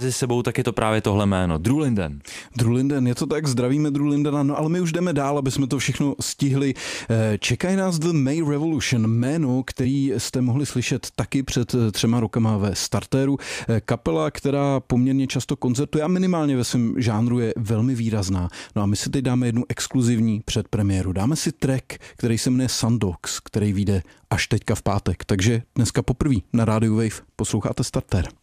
Se sebou tak je to právě tohle jméno, Drew Linden. Drew Linden, je to tak, zdravíme Drew Lindena, no ale my už jdeme dál, aby jsme to všechno stihli. Čekají nás The May Revolution, jméno, který jste mohli slyšet taky před 3 rokama ve Startéru. Kapela, která poměrně často koncertuje a minimálně ve svém žánru je velmi výrazná. No a my si teď dáme jednu exkluzivní předpremiéru. Dáme si track, který se jmenuje Sundogs, který vyjde až teďka v pátek. Takže dneska poprvé na rádiu Wave posloucháte Startér.